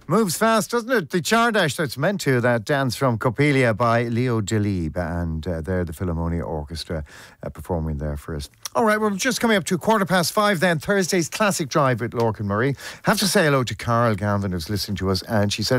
Moves fast, doesn't it? The Chardash that's meant to, that dance from Coppelia by Leo Delibes, and they're the Philharmonia Orchestra performing there for us. All right, we're just coming up to 5:15 then, Thursday's Classic Drive with Lorcan Murray. Have to say hello to Carol Gavin who's listening to us, and she said